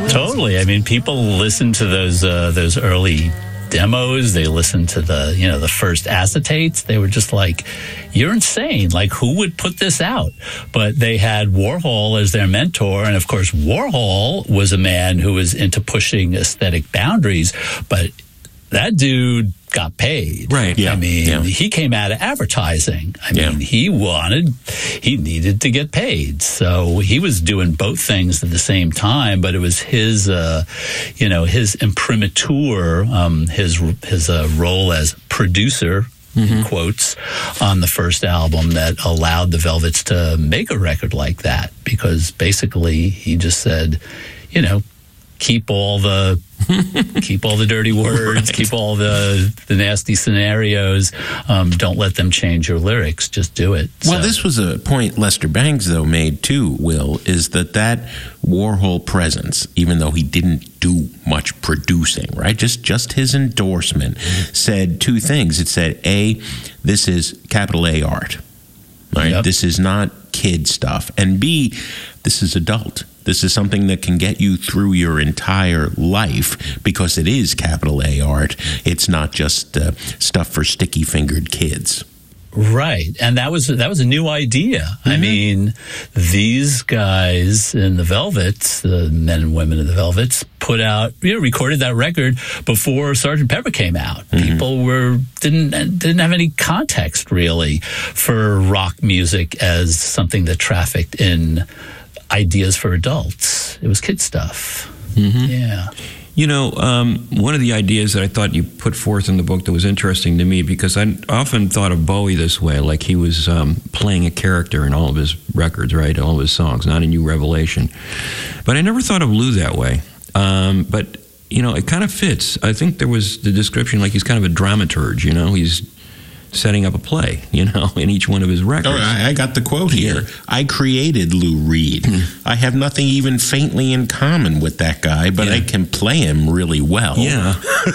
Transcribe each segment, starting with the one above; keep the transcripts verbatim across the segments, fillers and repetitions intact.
Totally. I mean, people listen to those uh, those early demos. They listened to the, you know, the first acetates. They were just like, you're insane. Like, who would put this out? But they had Warhol as their mentor. And of course, Warhol was a man who was into pushing aesthetic boundaries. But that dude got paid. Right. Yeah. I mean, yeah. he came out of advertising. I yeah. mean, he wanted, he needed to get paid. So he was doing both things at the same time, but it was his, uh, you know, his imprimatur, um, his, his uh, role as producer, mm-hmm. in quotes, on the first album that allowed the Velvets to make a record like that. Because basically he just said, you know, keep all the keep all the dirty words, right. keep all the the nasty scenarios. Um, don't let them change your lyrics. Just do it. Well, so. This was a point Lester Bangs, though, made too, Will, is that that Warhol presence, even though he didn't do much producing, right, just just his endorsement, mm-hmm. said two things. It said, A, this is capital A art, right? Yep. This is not kid stuff. And B, this is adult. This is something that can get you through your entire life because it is capital A art. It's not just uh, stuff for sticky-fingered kids. Right. And that was that was a new idea. Mm-hmm. I mean, these guys in the Velvets, the men and women in the Velvets, put out, you know, recorded that record before Sergeant Pepper came out. Mm-hmm. People were didn't didn't have any context really for rock music as something that trafficked in ideas for adults. It was kid stuff. Mm-hmm. Yeah. You know, um, one of the ideas that I thought you put forth in the book that was interesting to me, because I often thought of Bowie this way, like he was um, playing a character in all of his records, right? All of his songs, not a new revelation. But I never thought of Lou that way. Um, but, you know, it kind of fits. I think there was the description, like he's kind of a dramaturge, you know? He's setting up a play, you know, in each one of his records. Oh, I, I got the quote here. I created Lou Reed. Mm. I have nothing even faintly in common with that guy, but yeah. I can play him really well. Yeah.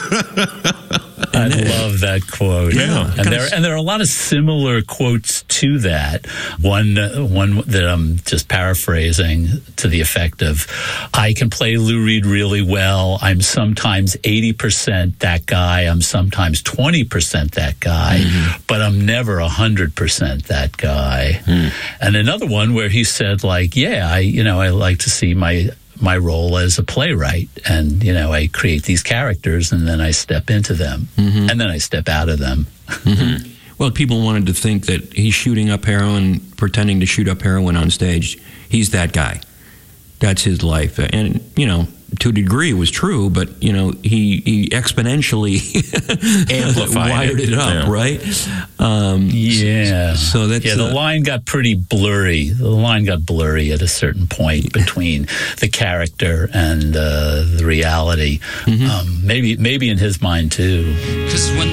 I love that quote. Yeah. And there, and there are a lot of similar quotes to that. One, one that I'm just paraphrasing to the effect of, I can play Lou Reed really well. I'm sometimes eighty percent that guy. I'm sometimes twenty percent that guy, mm-hmm. but I'm never one hundred percent that guy. Mm. And another one where he said, like, yeah, I, you know, I like to see my my role as a playwright, and you know, I create these characters and then I step into them, mm-hmm. and then I step out of them. Mm-hmm. Well, people wanted to think that he's shooting up heroin, pretending to shoot up heroin on stage. He's that guy. That's his life. And you know, to a degree it was true, but you know, he, he exponentially amplified wired it, it up, yeah. right? Um, yeah. So, so that's yeah. The uh, line got pretty blurry. The line got blurry at a certain point between the character and uh, the reality. Mm-hmm. Um, maybe maybe in his mind too. 'Cause when